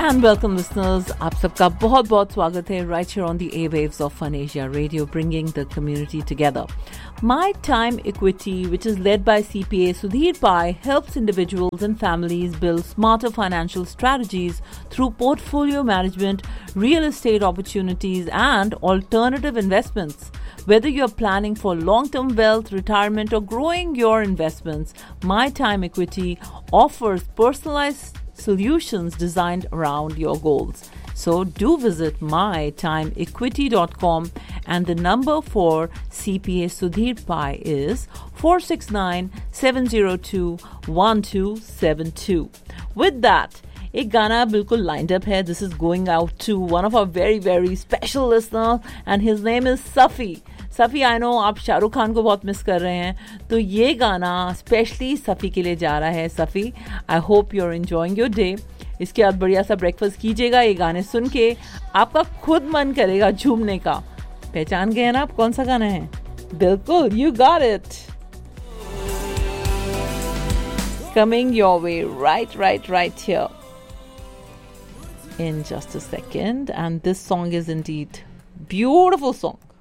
And welcome listeners, आप सबका बहुत बहुत स्वागत है right here on the airwaves of Fun Asia Radio, bringing the community together. My Time Equity, which is led by CPA Sudhir Pai, helps individuals and families build smarter financial strategies through portfolio management, real estate opportunities, and alternative investments. Whether you're planning for long-term wealth, retirement, or growing your investments, My Time Equity offers personalized solutions designed around your goals. So do visit mytimeequity.com, and the number for CPA Sudhir Pai is 469-702-1272. With that, एक गाना बिल्कुल lined up है. This is going out to one of our very, very special listeners, and his name is Safi. Safi I know आप शाहरुख खान को बहुत miss कर रहे हैं, तो ये गाना स्पेशली सफ़ी के लिए जा रहा है. Safi, I hope you are enjoying your day. इसके बाद बढ़िया सा ब्रेकफास्ट कीजिएगा. ये गाने सुन के आपका खुद मन करेगा झूमने का. पहचान गए ना आप कौन सा गाना है? बिल्कुल, you got it. Coming your way right here in just a second, and this song is indeed beautiful song.